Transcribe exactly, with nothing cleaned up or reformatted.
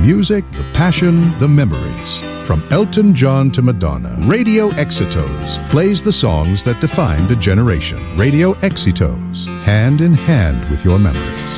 music, the passion, the memories. From Elton John to Madonna, Radio Exitos plays the songs that defined a generation. Radio Exitos, hand in hand with your memories.